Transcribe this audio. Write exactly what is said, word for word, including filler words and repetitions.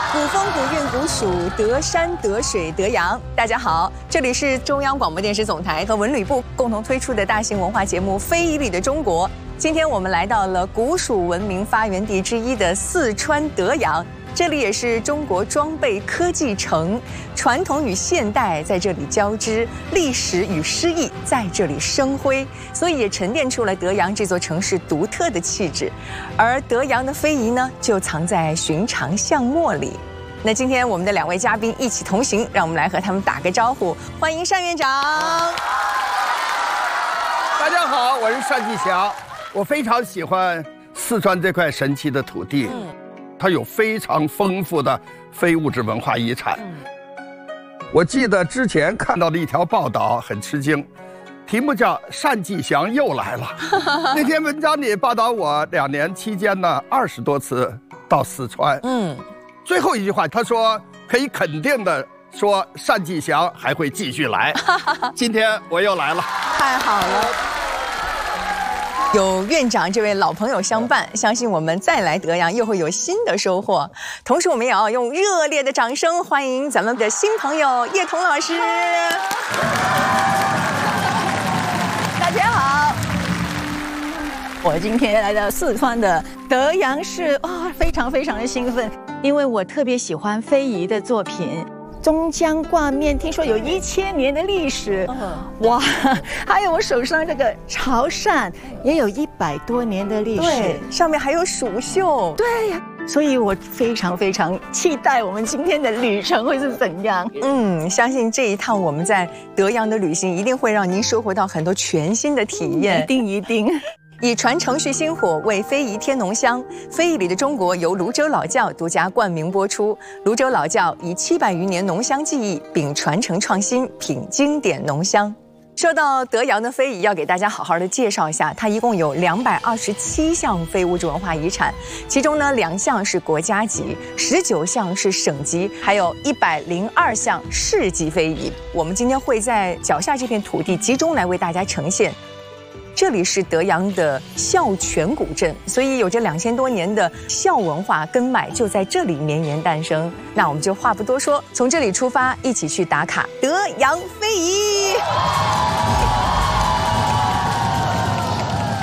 古风古韵古蜀，得山得水得洋。大家好，这里是中央广播电视总台和文旅部共同推出的大型文化节目《非遗里的中国》。今天我们来到了古蜀文明发源地之一的四川德阳，这里也是中国装备科技城，传统与现代在这里交织，历史与诗意在这里生辉，所以也沉淀出了德阳这座城市独特的气质。而德阳的非遗呢，就藏在寻常巷陌里。那今天我们的两位嘉宾一起同行，让我们来和他们打个招呼。欢迎单院长。 大家好，我是单霁翔。我非常喜欢四川这块神奇的土地，嗯、它有非常丰富的非物质文化遗产。嗯、我记得之前看到的一条报道很吃惊，题目叫单霁翔又来了。那篇文章里报道我两年期间呢二十多次到四川。嗯，最后一句话他说可以肯定的说单霁翔还会继续来。今天我又来了， 太好了。有院长这位老朋友相伴，相信我们再来德阳又会有新的收获。同时我们也要用热烈的掌声欢迎咱们的新朋友叶童老师。 大家好，我今天来到四川的德阳市，哦，非常非常的兴奋，因为我特别喜欢非遗的作品。中江挂面听说有一千年的历史，哇！还有我手上这个潮汕也有一百多年的历史， 对，上面还有蜀绣， 对呀。所以我非常非常期待我们今天的旅程会是怎样。 嗯，相信这一趟我们在德阳的旅行一定会让您收获到很多全新的体验， 一定一定。 以传承续薪火，为非遗添浓香。非遗里的中国由泸州老窖独家冠名播出。泸州老窖以七百余年浓香技艺，秉传承创新，品经典浓香。说到德阳的非遗，要给大家好好的介绍一下，它一共有两百二十七项非物质文化遗产，其中呢两项是国家级，十九项是省级，还有一百零二项市级非遗。我们今天会在脚下这片土地集中来为大家呈现。这里是德阳的孝泉古镇，所以有着两千多年的孝文化根脉就在这里绵延诞生。那我们就话不多说，从这里出发，一起去打卡德阳非遗。